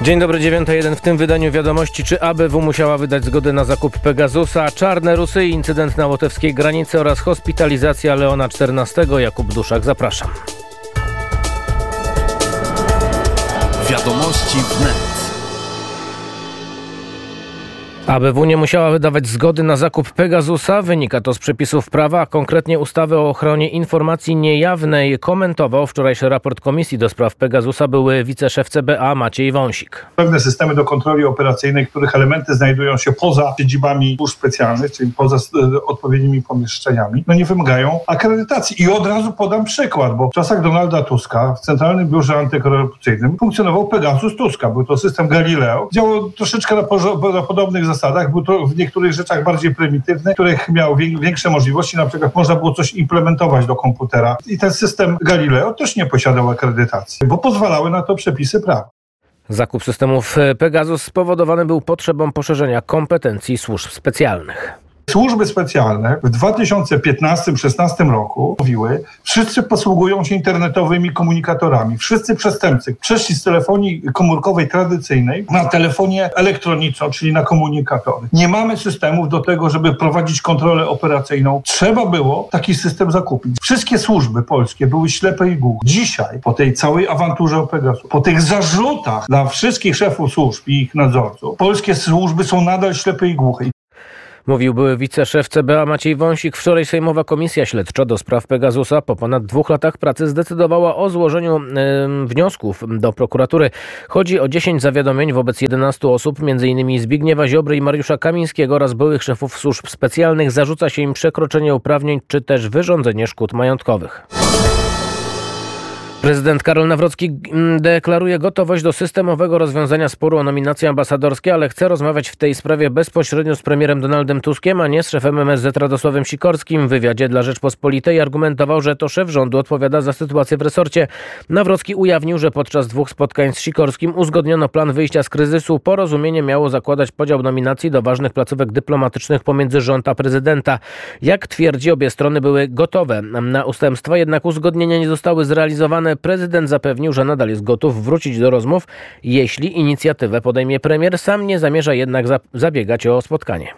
Dzień dobry, 9:01. W tym wydaniu wiadomości, czy ABW musiała wydać zgodę na zakup Pegasusa, czarne rusy, incydent na łotewskiej granicy oraz hospitalizacja Leona XIV. Jakub Duszak, zapraszam. Wiadomości wnet. ABW nie musiała wydawać zgody na zakup Pegasusa. Wynika to z przepisów prawa, a konkretnie ustawy o ochronie informacji niejawnej. Komentował wczorajszy raport Komisji do spraw Pegasusa były wiceszef CBA Maciej Wąsik. Pewne systemy do kontroli operacyjnej, których elementy znajdują się poza siedzibami służb specjalnych, czyli poza odpowiednimi pomieszczeniami, nie wymagają akredytacji. I od razu podam przykład, bo w czasach Donalda Tuska w Centralnym Biurze Antykorupcyjnym funkcjonował Pegasus Tuska. Był to system Galileo. Działał troszeczkę na podobnych zasadach. Był to w niektórych rzeczach bardziej prymitywny, których miał większe możliwości. Na przykład można było coś implementować do komputera. I ten system Galileo też nie posiadał akredytacji, bo pozwalały na to przepisy prawa. Zakup systemów Pegasus spowodowany był potrzebą poszerzenia kompetencji służb specjalnych. Służby specjalne w 2015-16 roku mówiły, wszyscy posługują się internetowymi komunikatorami. Wszyscy przestępcy przeszli z telefonii komórkowej tradycyjnej na telefonię elektroniczną, czyli na komunikatory. Nie mamy systemów do tego, żeby prowadzić kontrolę operacyjną. Trzeba było taki system zakupić. Wszystkie służby polskie były ślepe i głuche. Dzisiaj, po tej całej awanturze o Pegasus, po tych zarzutach dla wszystkich szefów służb i ich nadzorców, polskie służby są nadal ślepe i głuche. Mówił były wiceszef CBA Maciej Wąsik. Wczoraj Sejmowa Komisja Śledcza do spraw Pegasusa po ponad 2 latach pracy zdecydowała o złożeniu wniosków do prokuratury. Chodzi o 10 zawiadomień wobec 11 osób, m.in. Zbigniewa Ziobry i Mariusza Kamińskiego oraz byłych szefów służb specjalnych. Zarzuca się im przekroczenie uprawnień czy też wyrządzenie szkód majątkowych. Prezydent Karol Nawrocki deklaruje gotowość do systemowego rozwiązania sporu o nominacje ambasadorskie, ale chce rozmawiać w tej sprawie bezpośrednio z premierem Donaldem Tuskiem, a nie z szefem MSZ Radosławem Sikorskim. W wywiadzie dla Rzeczpospolitej argumentował, że to szef rządu odpowiada za sytuację w resorcie. Nawrocki ujawnił, że podczas 2 spotkań z Sikorskim uzgodniono plan wyjścia z kryzysu. Porozumienie miało zakładać podział nominacji do ważnych placówek dyplomatycznych pomiędzy rząd a prezydenta. Jak twierdzi, obie strony były gotowe na ustępstwa, jednak uzgodnienia nie zostały zrealizowane. Prezydent zapewnił, że nadal jest gotów wrócić do rozmów, jeśli inicjatywę podejmie premier. Sam nie zamierza jednak zabiegać o spotkanie.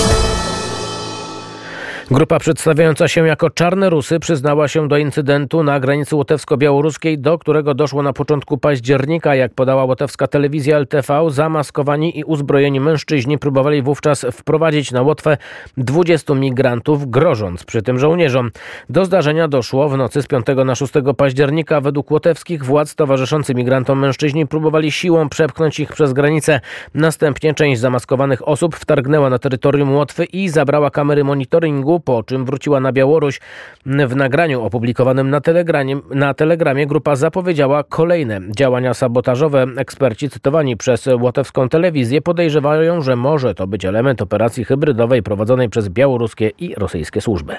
Grupa przedstawiająca się jako Czarne Rusy przyznała się do incydentu na granicy łotewsko-białoruskiej, do którego doszło na początku października. Jak podała łotewska telewizja LTV, zamaskowani i uzbrojeni mężczyźni próbowali wówczas wprowadzić na Łotwę 20 migrantów, grożąc przy tym żołnierzom. Do zdarzenia doszło w nocy z 5 na 6 października. Według łotewskich władz towarzyszący migrantom mężczyźni próbowali siłą przepchnąć ich przez granicę. Następnie część zamaskowanych osób wtargnęła na terytorium Łotwy i zabrała kamery monitoringu, po czym wróciła na Białoruś. W nagraniu opublikowanym na Telegramie grupa zapowiedziała kolejne działania sabotażowe. Eksperci cytowani przez łotewską telewizję podejrzewają, że może to być element operacji hybrydowej prowadzonej przez białoruskie i rosyjskie służby.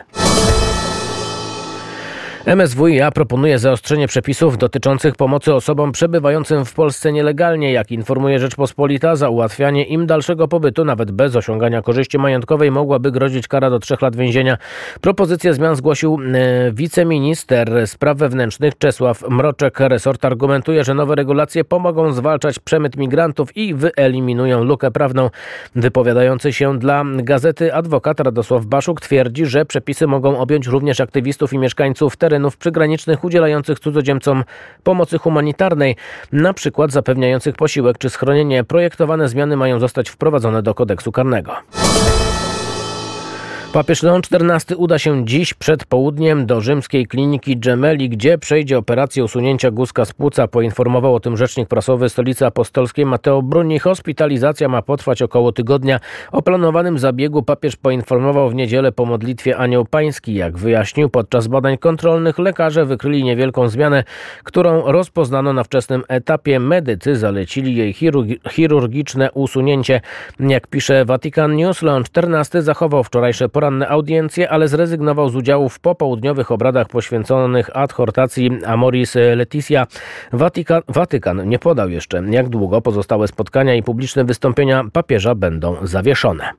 MSWiA proponuje zaostrzenie przepisów dotyczących pomocy osobom przebywającym w Polsce nielegalnie. Jak informuje Rzeczpospolita, za ułatwianie im dalszego pobytu, nawet bez osiągania korzyści majątkowej, mogłaby grozić kara do 3 lat więzienia. Propozycję zmian zgłosił wiceminister spraw wewnętrznych Czesław Mroczek. Resort argumentuje, że nowe regulacje pomogą zwalczać przemyt migrantów i wyeliminują lukę prawną. Wypowiadający się dla gazety adwokat Radosław Baszuk twierdzi, że przepisy mogą objąć również aktywistów i mieszkańców terenów przygranicznych udzielających cudzoziemcom pomocy humanitarnej, na przykład zapewniających posiłek czy schronienie. Projektowane zmiany mają zostać wprowadzone do kodeksu karnego. Papież Leon XIV uda się dziś przed południem do rzymskiej kliniki Gemelli, gdzie przejdzie operację usunięcia guzka z płuca. Poinformował o tym rzecznik prasowy Stolicy Apostolskiej Matteo Bruni. Hospitalizacja ma potrwać około tygodnia. O planowanym zabiegu papież poinformował w niedzielę po modlitwie Anioł Pański. Jak wyjaśnił, podczas badań kontrolnych lekarze wykryli niewielką zmianę, którą rozpoznano na wczesnym etapie. Medycy zalecili jej chirurgiczne usunięcie. Jak pisze Vatican News, Leon XIV zachował wczorajsze poranne audiencje, ale zrezygnował z udziału w popołudniowych obradach poświęconych adhortacji Amoris Laetitia. Watykan nie podał jeszcze, jak długo pozostałe spotkania i publiczne wystąpienia papieża będą zawieszone.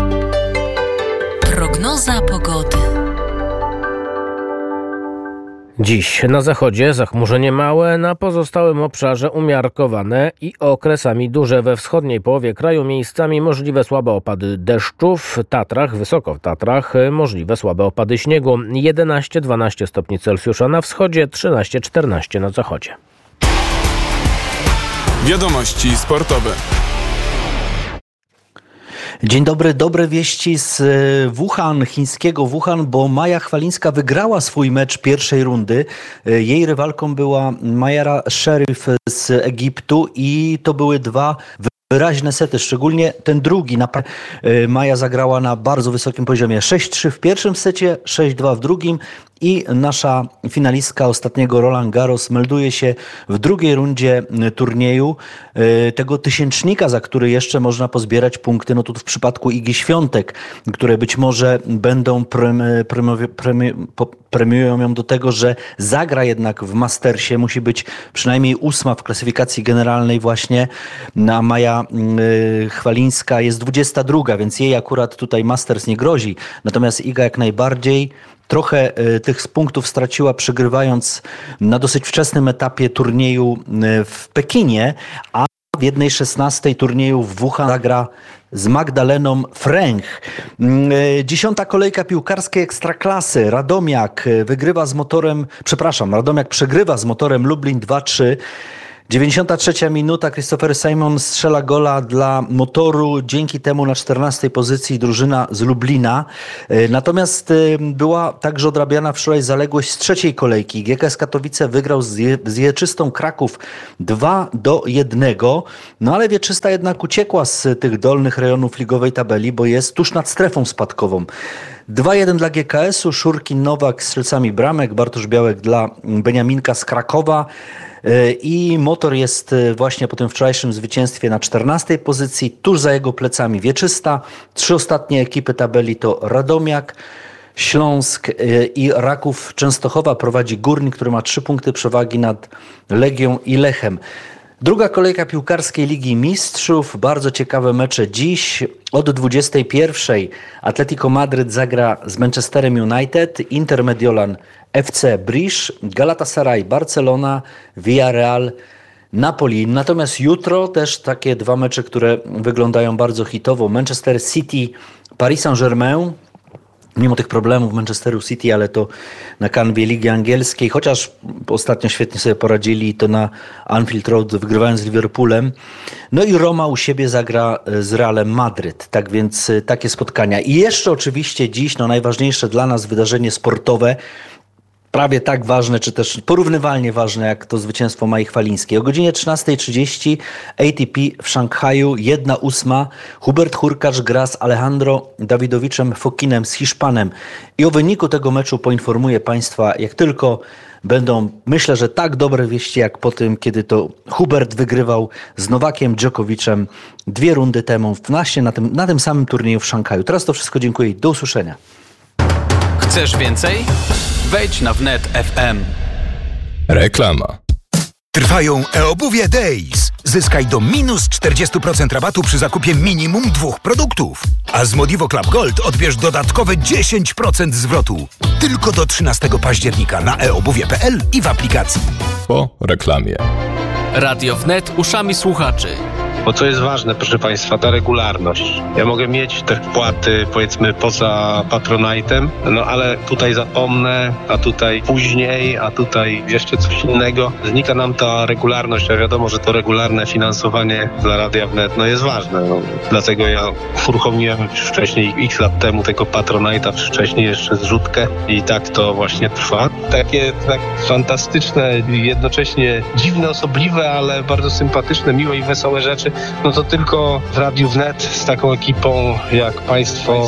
Prognoza pogody. Dziś na zachodzie zachmurzenie małe, na pozostałym obszarze umiarkowane i okresami duże. We wschodniej połowie kraju miejscami możliwe słabe opady deszczu, w Tatrach, wysoko w Tatrach możliwe słabe opady śniegu. 11-12 stopni Celsjusza na wschodzie, 13-14 na zachodzie. Wiadomości sportowe. Dzień dobry, dobre wieści z Wuhan, chińskiego Wuhan, bo Maja Chwalińska wygrała swój mecz pierwszej rundy. Jej rywalką była Mayara Sherif z Egiptu i to były dwa wyraźne sety, szczególnie ten drugi. Maja zagrała na bardzo wysokim poziomie. 6-3 w pierwszym secie, 6-2 w drugim i nasza finalistka ostatniego Roland Garros melduje się w drugiej rundzie turnieju tego tysięcznika, za który jeszcze można pozbierać punkty. No tu w przypadku Igi Świątek, które być może będą premiują ją do tego, że zagra jednak w Mastersie. Musi być przynajmniej 8 w klasyfikacji generalnej właśnie. A Maja Chwalińska jest 22, więc jej akurat tutaj Masters nie grozi. Natomiast Iga jak najbardziej. Trochę tych punktów straciła, przegrywając na dosyć wczesnym etapie turnieju w Pekinie, a w 1/16 turnieju w Wuhan zagra z Magdaleną Fręch. 10. kolejka piłkarskiej Ekstraklasy. Radomiak przegrywa z Motorem Lublin 2-3. 93 minuta, Christopher Simon strzela gola dla Motoru, dzięki temu na 14 pozycji drużyna z Lublina. Natomiast była także odrabiana wczoraj zaległość z trzeciej kolejki. GKS Katowice wygrał z Wieczystą Kraków 2-1. No ale Wieczysta jednak uciekła z tych dolnych rejonów ligowej tabeli, bo jest tuż nad strefą spadkową. 2-1 dla GKS-u, Szurkin Nowak z strzelcami bramek, Bartosz Białek dla Beniaminka z Krakowa. I Motor jest właśnie po tym wczorajszym zwycięstwie na 14 pozycji, tuż za jego plecami Wieczysta. 3 ostatnie ekipy tabeli to Radomiak, Śląsk i Raków Częstochowa. Prowadzi Górnik, który ma 3 punkty przewagi nad Legią i Lechem. Druga kolejka piłkarskiej Ligi Mistrzów. Bardzo ciekawe mecze dziś. Od 21:00 Atletico Madryt zagra z Manchesterem United, Inter Mediolan FC Brisz, Galatasaray Barcelona, Villarreal Napoli. Natomiast jutro też takie dwa mecze, które wyglądają bardzo hitowo. Manchester City Paris Saint-Germain. Mimo tych problemów Manchesteru City, ale to na kanwie Ligi Angielskiej, chociaż ostatnio świetnie sobie poradzili, to na Anfield Road wygrywając z Liverpoolem. No i Roma u siebie zagra z Realem Madryt. Tak więc takie spotkania. I jeszcze oczywiście dziś najważniejsze dla nas wydarzenie sportowe, prawie tak ważne, czy też porównywalnie ważne jak to zwycięstwo Mai Chwalińskiej. O godzinie 13:30 ATP w Szanghaju, 1/8. Hubert Hurkacz gra z Alejandro Dawidowiczem Fokinem, z Hiszpanem. I o wyniku tego meczu poinformuję Państwa, jak tylko będą, myślę, że tak dobre wieści jak po tym, kiedy to Hubert wygrywał z Nowakiem Dżokowiczem 2 rundy temu na tym samym turnieju w Szanghaju. Teraz to wszystko, dziękuję i do usłyszenia. Chcesz więcej? Wejdź na Wnet FM. Reklama. Trwają e-obuwie Days. Zyskaj do minus 40% rabatu przy zakupie minimum 2 produktów. A z Modivo Club Gold odbierz dodatkowe 10% zwrotu. Tylko do 13 października na e-obuwie.pl i w aplikacji. Po reklamie. Radio Wnet uszami słuchaczy. Bo co jest ważne, proszę Państwa, ta regularność. Ja mogę mieć te wpłaty, powiedzmy, poza Patronite'em, ale tutaj zapomnę, a tutaj później, a tutaj jeszcze coś innego. Znika nam ta regularność, a wiadomo, że to regularne finansowanie dla Radia Wnet jest ważne. Dlatego ja uruchomiłem już wcześniej, x lat temu, tego Patronite'a, wcześniej jeszcze zrzutkę i tak to właśnie trwa. Takie tak fantastyczne, jednocześnie dziwne, osobliwe, ale bardzo sympatyczne, miłe i wesołe rzeczy. To tylko w Radiu Wnet z taką ekipą jak Państwo.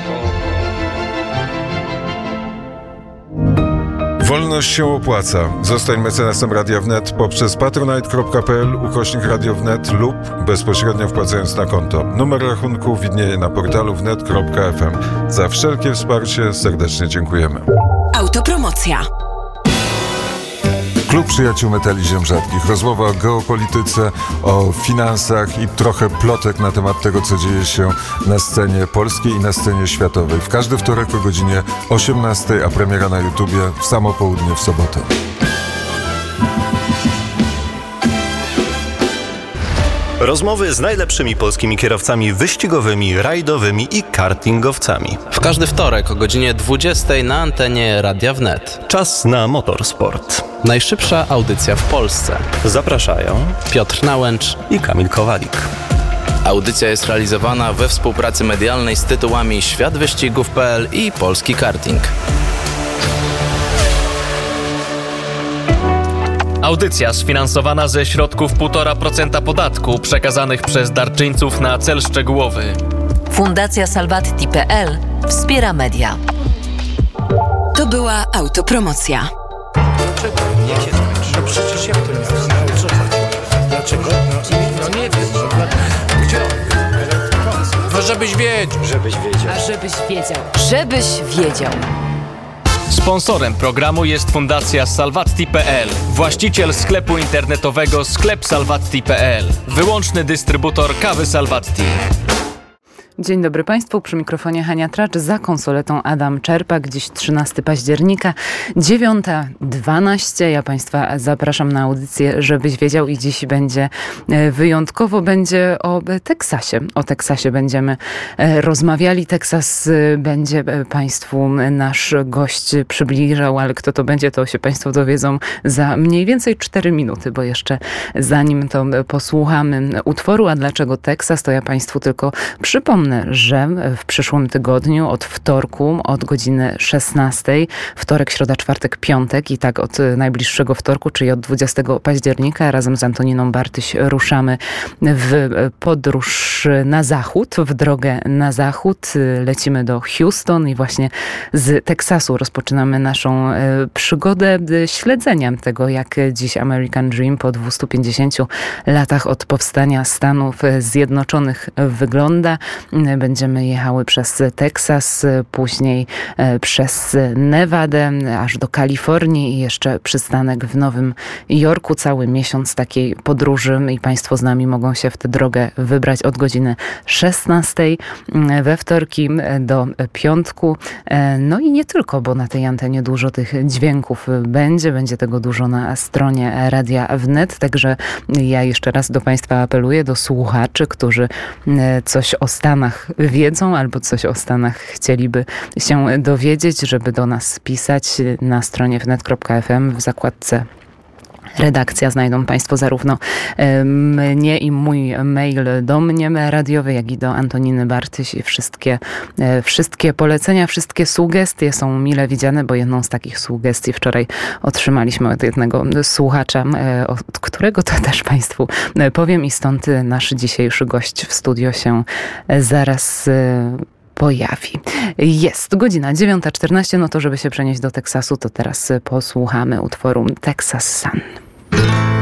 Wolność się opłaca. Zostań mecenasem Radia Wnet poprzez patronite.pl/Radio Wnet lub bezpośrednio wpłacając na konto. Numer rachunku widnieje na portalu wnet.fm. Za wszelkie wsparcie serdecznie dziękujemy. Autopromocja. Klub Przyjaciół Metali Ziem Rzadkich. Rozmowa o geopolityce, o finansach i trochę plotek na temat tego, co dzieje się na scenie polskiej i na scenie światowej. W każdy wtorek o godzinie 18, a premiera na YouTubie w samo południe w sobotę. Rozmowy z najlepszymi polskimi kierowcami wyścigowymi, rajdowymi i kartingowcami. W każdy wtorek o godzinie 20 na antenie Radia Wnet. Czas na motorsport. Najszybsza audycja w Polsce. Zapraszają Piotr Nałęcz i Kamil Kowalik. Audycja jest realizowana we współpracy medialnej z tytułami Światwyścigów.pl i Polski Karting. Audycja sfinansowana ze środków 1,5% podatku przekazanych przez darczyńców na cel szczegółowy. Fundacja Salvatti.pl wspiera media. To była autopromocja. No przecież jak to miało? Co chodzi? Dlaczego? No nie wiem. Gdzie on? No żebyś wiedział. A żebyś wiedział. Żebyś wiedział. Sponsorem programu jest Fundacja Salvatti.pl, właściciel sklepu internetowego sklepsalvatti.pl, wyłączny dystrybutor kawy Salvatti. Dzień dobry Państwu, przy mikrofonie Hania Tracz, za konsoletą Adam Czerpak. Dziś 13 października, 9:12. Ja Państwa zapraszam na audycję, żebyś wiedział, i dziś będzie wyjątkowo, będzie o Teksasie. O Teksasie będziemy rozmawiali. Teksas będzie Państwu nasz gość przybliżał, ale kto to będzie, to się Państwo dowiedzą za mniej więcej 4 minuty, bo jeszcze zanim to posłuchamy utworu, a dlaczego Teksas, to ja Państwu tylko przypomnę, że w przyszłym tygodniu od wtorku, od godziny 16, wtorek, środa, czwartek, piątek i tak od najbliższego wtorku, czyli od 20 października razem z Antoniną Bartyś ruszamy w podróż na zachód, w drogę na zachód. Lecimy do Houston i właśnie z Teksasu rozpoczynamy naszą przygodę śledzenia tego, jak dziś American Dream po 250 latach od powstania Stanów Zjednoczonych wygląda. Będziemy jechały przez Teksas, później przez Nevadę, aż do Kalifornii i jeszcze przystanek w Nowym Jorku. Cały miesiąc takiej podróży i Państwo z nami mogą się w tę drogę wybrać od godziny 16 we wtorki do piątku. No i nie tylko, bo na tej antenie dużo tych dźwięków będzie tego dużo na stronie Radia Wnet, także ja jeszcze raz do Państwa apeluję, do słuchaczy, którzy coś o Stanach wiedzą albo coś o Stanach chcieliby się dowiedzieć, żeby do nas pisać na stronie wnet.fm w zakładce redakcja. Znajdą Państwo zarówno mnie i mój mail do mnie radiowy, jak i do Antoniny Bartyś i wszystkie polecenia, wszystkie sugestie są mile widziane, bo jedną z takich sugestii wczoraj otrzymaliśmy od jednego słuchacza, od którego to też Państwu powiem, i stąd nasz dzisiejszy gość w studio się zaraz pojawi. Jest godzina 9:14, no to żeby się przenieść do Teksasu, to teraz posłuchamy utworu Texas Sun.